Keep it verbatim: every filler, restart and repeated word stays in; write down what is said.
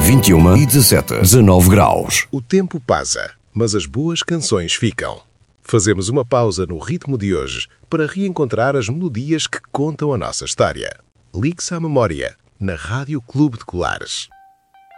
vinte e uma e dezassete, dezanove graus. O tempo passa, mas as boas canções ficam. Fazemos uma pausa no ritmo de hoje para reencontrar as melodias que contam a nossa história. Ligue-se à memória, na Rádio Clube de Colares.